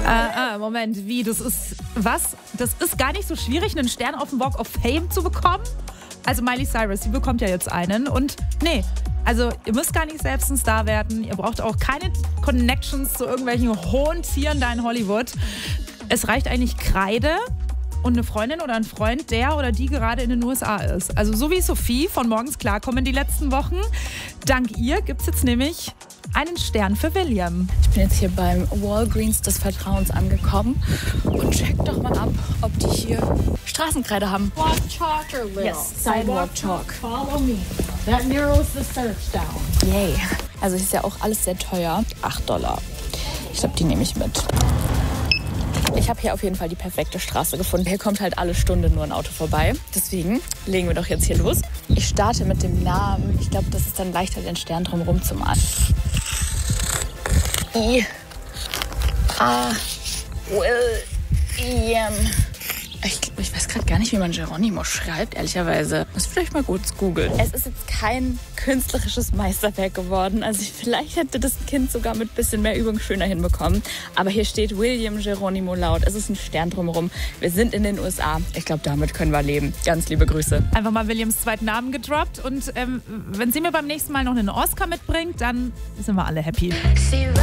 Moment, wie? Das ist, was? Das ist gar nicht so schwierig, einen Stern auf dem Walk of Fame zu bekommen? Also Miley Cyrus, die bekommt ja jetzt einen. Und nee, also ihr müsst gar nicht selbst ein Star werden. Ihr braucht auch keine Connections zu irgendwelchen hohen Tieren da in Hollywood. Es reicht eigentlich Kreide und eine Freundin oder ein Freund, der oder die gerade in den USA ist. Also so wie Sophie von Morgens Klarkommen die letzten Wochen. Dank ihr gibt es jetzt nämlich einen Stern für William. Ich bin jetzt hier beim Walgreens des Vertrauens angekommen und check doch mal ab, ob die hier Straßenkreide haben. Walk chalk or little? Yes, sidewalk chalk. Follow me. That narrows the search down. Yay. Also ist ja auch alles sehr teuer. $8. Ich glaube, die nehme ich mit. Ich habe hier auf jeden Fall die perfekte Straße gefunden. Hier kommt halt alle Stunde nur ein Auto vorbei. Deswegen legen wir doch jetzt hier los. Ich starte mit dem Namen. Ich glaube, das ist dann leichter, den Stern drumherum zu malen. William. Ich weiß gerade gar nicht, wie man Geronimo schreibt, ehrlicherweise. Muss vielleicht mal kurz googeln. Es ist jetzt kein künstlerisches Meisterwerk geworden. Also vielleicht hätte das Kind sogar mit ein bisschen mehr Übung schöner hinbekommen. Aber hier steht William Geronimo Laut. Es ist ein Stern drumherum. Wir sind in den USA. Ich glaube, damit können wir leben. Ganz liebe Grüße. Einfach mal Williams zweiten Namen gedroppt. Und wenn sie mir beim nächsten Mal noch einen Oscar mitbringt, dann sind wir alle happy.